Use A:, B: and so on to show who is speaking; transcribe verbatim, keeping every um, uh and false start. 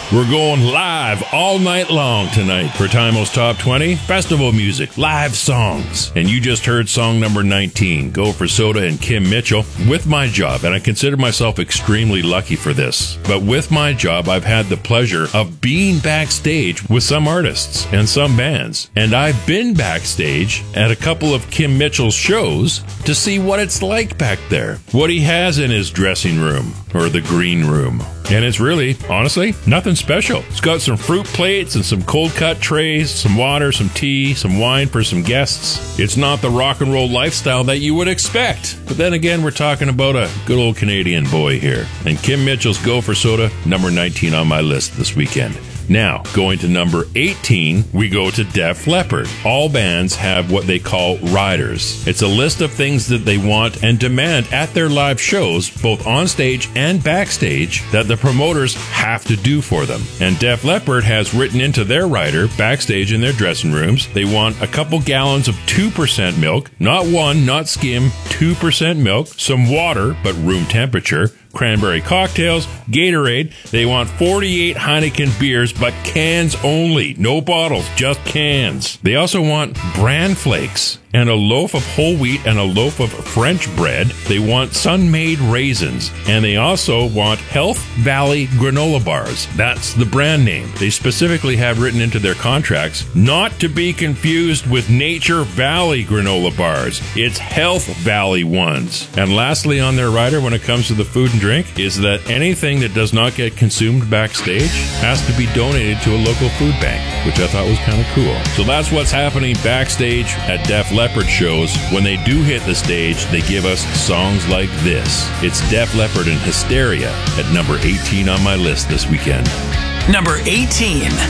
A: We're going live all night long tonight for Timo's Top twenty. Festival music, live songs. And you just heard song number nineteen, Go for Soda and Kim Mitchell, With My Job. And I consider myself extremely lucky for this. But with my job, I've had the pleasure of being backstage with some artists and some bands. And I've been backstage at a couple of Kim Mitchell's shows to see what it's like back there. What he has in his dressing room, or the green room. And it's really, honestly, nothing special. It's got some fruit plates and some cold cut trays, some water, some tea, some wine for some guests. It's not the rock and roll lifestyle that you would expect. But then again, we're talking about a good old Canadian boy here. And Kim Mitchell's Go for Soda, number nineteen on my list this weekend. Now, going to number eighteen, we go to Def Leppard. All bands have what they call riders. It's a list of things that they want and demand at their live shows, both on stage and backstage, that the promoters have to do for them. And Def Leppard has written into their rider, backstage in their dressing rooms, they want a couple gallons of two percent milk, not one, not skim, two percent milk, some water, but room temperature, cranberry cocktails, Gatorade. They want forty-eight Heineken beers, but cans only. No bottles, just cans. They also want bran flakes and a loaf of whole wheat and a loaf of French bread. They want sun-made raisins. And they also want Health Valley granola bars. That's the brand name. They specifically have written into their contracts, not to be confused with Nature Valley granola bars. It's Health Valley ones. And lastly on their rider, when it comes to the food and drink, is that anything that does not get consumed backstage has to be donated to a local food bank, which I thought was kind of cool. So that's what's happening backstage at Def Leppard shows. When they do hit the stage, they give us songs like this. It's Def Leppard and Hysteria at number eighteen on my list this weekend.
B: Number eighteen.